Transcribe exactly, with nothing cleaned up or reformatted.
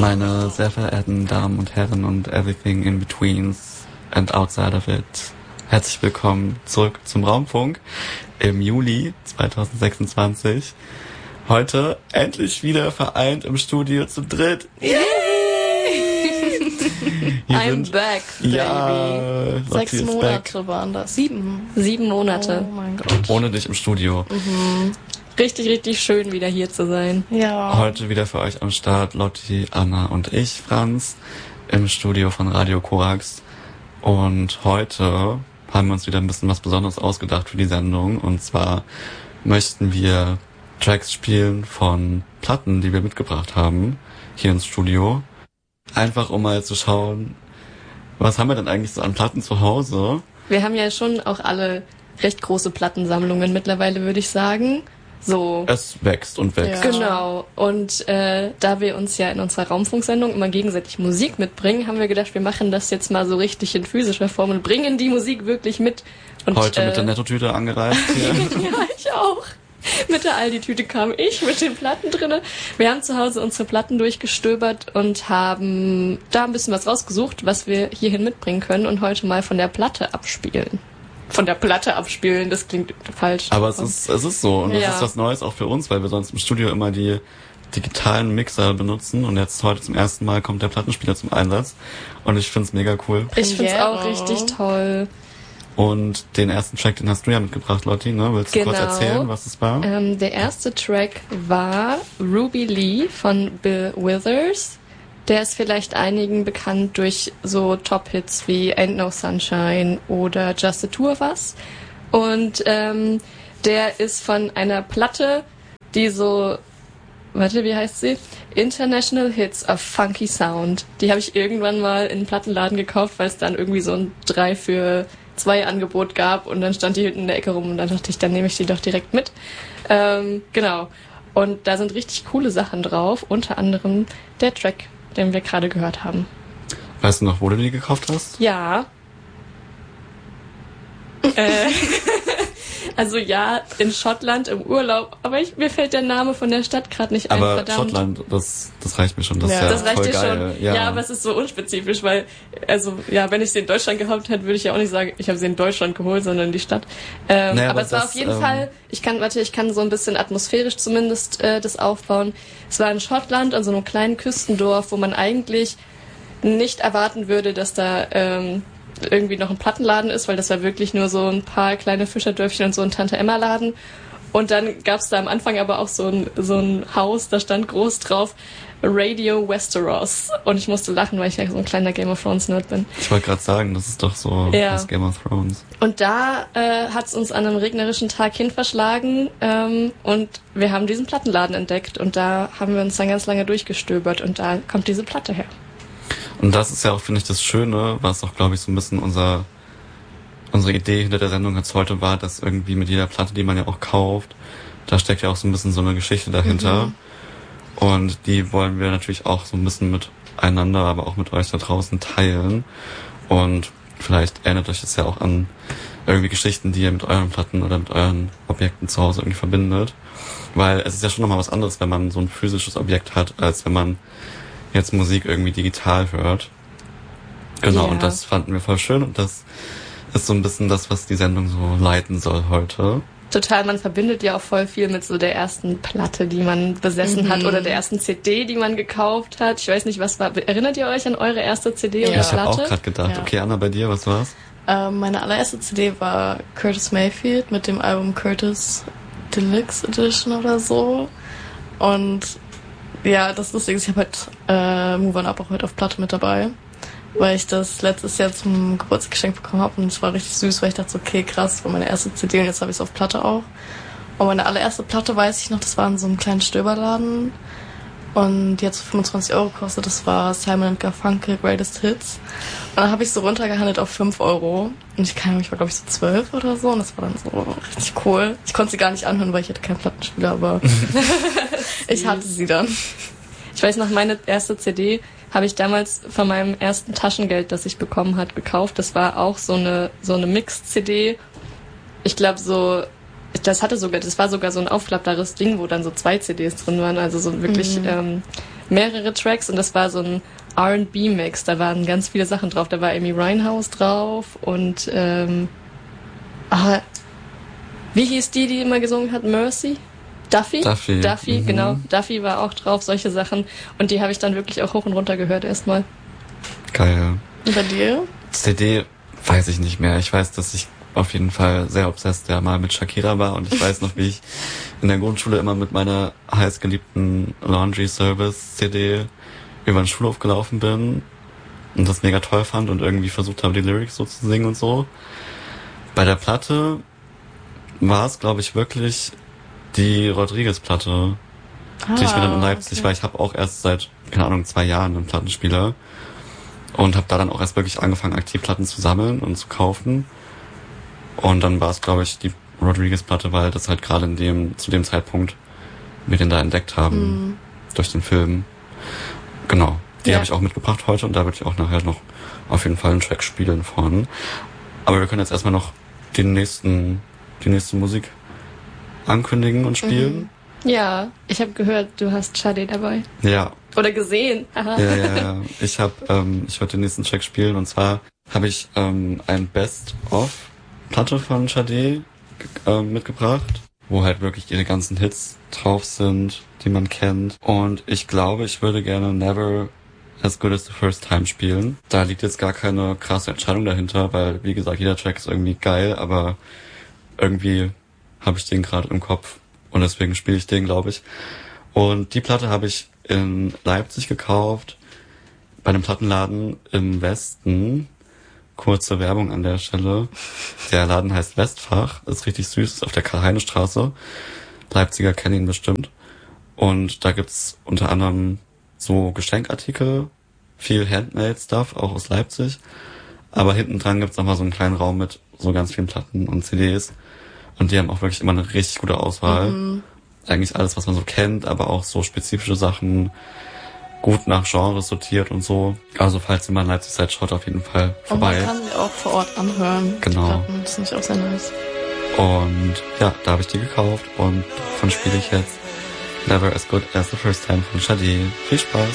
Meine sehr verehrten Damen und Herren und everything in betweens and outside of it. Herzlich willkommen zurück zum Raumfunk im Juli zwanzig sechsundzwanzig. Heute endlich wieder vereint im Studio zu dritt. Yay! I'm sind, back, baby. Ja, Sechs Lotti Monate back. waren das. Sieben. Sieben Monate. Oh mein Gott. Ohne dich im Studio. Mhm. Richtig, richtig schön, wieder hier zu sein. Ja. Heute wieder für euch am Start Lotti, Anna und ich, Franz, im Studio von Radio Korax. Und heute haben wir uns wieder ein bisschen was Besonderes ausgedacht für die Sendung. Und zwar möchten wir Tracks spielen von Platten, die wir mitgebracht haben, hier ins Studio. Einfach um mal zu schauen, was haben wir denn eigentlich so an Platten zu Hause? Wir haben ja schon auch alle recht große Plattensammlungen mittlerweile, würde ich sagen. So. Es wächst und wächst. Ja. Genau. Und äh, da wir uns ja in unserer Raumfunksendung immer gegenseitig Musik mitbringen, haben wir gedacht, wir machen das jetzt mal so richtig in physischer Form und bringen die Musik wirklich mit. Und, Heute äh, mit der Nettotüte angereist hier. ja, ich auch. Mit der Aldi-Tüte kam ich mit den Platten drinne. Wir haben zu Hause unsere Platten durchgestöbert und haben da ein bisschen was rausgesucht, was wir hierhin mitbringen können und heute mal von der Platte abspielen. Von der Platte abspielen, das klingt falsch. Aber es ist, es ist so. Und das Ja. ist was Neues auch für uns, weil wir sonst im Studio immer die digitalen Mixer benutzen. Und jetzt heute zum ersten Mal kommt der Plattenspieler zum Einsatz. Und ich find's mega cool. Ich find's Yeah. auch richtig toll. Und den ersten Track, den hast du ja mitgebracht, Lotti, ne? Willst du Genau. kurz erzählen, was es war? Ähm, der erste Track war Ruby Lee von Bill Withers. Der ist vielleicht einigen bekannt durch so Top-Hits wie Ain't No Sunshine oder Just a Two of Us. Und ähm, der ist von einer Platte, die so, warte, wie heißt sie? International Hits of Funky Sound. Die habe ich irgendwann mal in einen Plattenladen gekauft, weil es dann irgendwie so ein drei für zwei Angebot gab und dann stand die hinten in der Ecke rum und dann dachte ich, dann nehme ich die doch direkt mit. Ähm, genau. Und da sind richtig coole Sachen drauf, unter anderem der Track, den wir gerade gehört haben. Weißt du noch, wo du die gekauft hast? Ja. äh, also ja, in Schottland im Urlaub, aber ich, mir fällt der Name von der Stadt gerade nicht ein, Aber verdammt. Schottland, das, das reicht mir schon. Das Ja, ist ja Das reicht voll dir geil. schon. Ja. aber es ist so unspezifisch, weil, also, ja, wenn ich sie in Deutschland gekauft hätte, würde ich ja auch nicht sagen, ich habe sie in Deutschland geholt, sondern in die Stadt. Ähm, Naja, aber, aber es war das, auf jeden ähm, Fall, ich kann, warte, ich kann so ein bisschen atmosphärisch zumindest äh, das aufbauen. Es war in Schottland, an so einem kleinen Küstendorf, wo man eigentlich nicht erwarten würde, dass da ähm, irgendwie noch ein Plattenladen ist, weil das war wirklich nur so ein paar kleine Fischerdörfchen und so ein Tante-Emma-Laden. Und dann gab's da am Anfang aber auch so ein, so ein Haus, da stand groß drauf Radio Westeros. Und ich musste lachen, weil ich ja so ein kleiner Game of Thrones-Nerd bin. Ich wollte gerade sagen, das ist doch so Ja. das Game of Thrones. Und da äh, hat's uns an einem regnerischen Tag hin verschlagen ähm, und wir haben diesen Plattenladen entdeckt und da haben wir uns dann ganz lange durchgestöbert und da kommt diese Platte her. Und das ist ja auch, finde ich, das Schöne, was auch, glaube ich, so ein bisschen unser, unsere Idee hinter der Sendung jetzt heute war, dass irgendwie mit jeder Platte, die man ja auch kauft, da steckt ja auch so ein bisschen so eine Geschichte dahinter. Mhm. Und die wollen wir natürlich auch so ein bisschen miteinander, aber auch mit euch da draußen teilen. Und vielleicht erinnert euch das ja auch an irgendwie Geschichten, die ihr mit euren Platten oder mit euren Objekten zu Hause irgendwie verbindet. Weil es ist ja schon nochmal was anderes, wenn man so ein physisches Objekt hat, als wenn man jetzt Musik irgendwie digital hört. Genau, Ja. und das fanden wir voll schön und das ist so ein bisschen das, was die Sendung so leiten soll heute. Total, man verbindet ja auch voll viel mit so der ersten Platte, die man besessen Mhm. hat oder der ersten C D, die man gekauft hat. Ich weiß nicht, was war. Erinnert ihr euch an eure erste C D Ja. oder Ja, ich habe Platte? auch gerade gedacht, Ja. okay, Anna, bei dir, was war's? Ähm, meine allererste C D war Curtis Mayfield mit dem Album Curtis Deluxe Edition oder so. Und ja, das Lustige ist, ich habe halt äh, Move On Up auch heute auf Platte mit dabei, weil ich das letztes Jahr zum Geburtstag geschenkt bekommen habe und es war richtig süß, weil ich dachte so, okay, krass, das war meine erste C D und jetzt habe ich es auf Platte auch. Und meine allererste Platte, weiß ich noch, das war in so einem kleinen Stöberladen und die hat so fünfundzwanzig Euro gekostet, das war Simon and Garfunkel Greatest Hits. Und dann habe ich so runtergehandelt auf fünf Euro und ich kann, ich war glaube ich so zwölf oder so und das war dann so richtig cool. Ich konnte sie gar nicht anhören, weil ich hatte keinen Plattenspieler, aber ich hatte sie dann. Ich weiß noch, meine erste C D habe ich damals von meinem ersten Taschengeld, das ich bekommen hat, gekauft. Das war auch so eine so eine Mix-C D. Ich glaube so, das hatte sogar, das war sogar so ein aufklappbares Ding, wo dann so zwei C Ds drin waren. Also so wirklich Mhm. ähm, mehrere Tracks und das war so ein R and B-Mix. Da waren ganz viele Sachen drauf. Da war Amy Winehouse drauf und ähm, ah, wie hieß die, die immer gesungen hat? Mercy? Duffy? Duffy. Duffy, mhm. genau. Duffy war auch drauf, solche Sachen. Und die habe ich dann wirklich auch hoch und runter gehört erstmal. Geil. Und bei dir? C D weiß ich nicht mehr. Ich weiß, dass ich auf jeden Fall sehr obsessed ja mal mit Shakira war und ich weiß noch, wie ich in der Grundschule immer mit meiner heißgeliebten Laundry Service C D über den Schulhof gelaufen bin und das mega toll fand und irgendwie versucht habe, die Lyrics so zu singen und so. Bei der Platte war es, glaube ich, wirklich die Rodriguez-Platte, ah, die ich mir dann in Leipzig, okay. weil ich habe auch erst seit, keine Ahnung, zwei Jahren einen Plattenspieler und habe da dann auch erst wirklich angefangen, aktiv Platten zu sammeln und zu kaufen. Und dann war es, glaube ich, die Rodriguez-Platte, weil das halt gerade in dem, zu dem Zeitpunkt wir den da entdeckt haben, mm. durch den Film. Genau. Die ja. habe ich auch mitgebracht heute und da würde ich auch nachher noch auf jeden Fall einen Track spielen von. Aber wir können jetzt erstmal noch den nächsten, die nächste Musik ankündigen und spielen. Mhm. Ja, ich habe gehört, du hast Sade dabei. Ja. Oder gesehen. Aha. Ja, ja, ja. Ich habe, ähm, ich wollte den nächsten Track spielen und zwar habe ich ähm, ein Best-of-Platte von Sade äh, mitgebracht, wo halt wirklich ihre ganzen Hits drauf sind, die man kennt. Und ich glaube, ich würde gerne Never As Good As The First Time spielen. Da liegt jetzt gar keine krasse Entscheidung dahinter, weil, wie gesagt, jeder Track ist irgendwie geil, aber irgendwie habe ich den gerade im Kopf und deswegen spiele ich den, glaube ich. Und die Platte habe ich in Leipzig gekauft, bei einem Plattenladen im Westen. Kurze Werbung an der Stelle. Der Laden heißt Westfach, ist richtig süß, ist auf der Karl-Heine-Straße. Leipziger kennen ihn bestimmt. Und da gibt's unter anderem so Geschenkartikel, viel Handmade-Stuff, auch aus Leipzig. Aber hinten dran gibt's nochmal so einen kleinen Raum mit so ganz vielen Platten und C Ds. Und die haben auch wirklich immer eine richtig gute Auswahl. Mhm. Eigentlich alles, was man so kennt, aber auch so spezifische Sachen, gut nach Genres sortiert und so. Also falls ihr mal in Leipzig seid, schaut auf jeden Fall vorbei. Und man kann sie auch vor Ort anhören. Genau. Das finde ich auch sehr nice. Und ja, da habe ich die gekauft und davon spiele ich jetzt Never As Good As The First Time von Sade. Viel Spaß!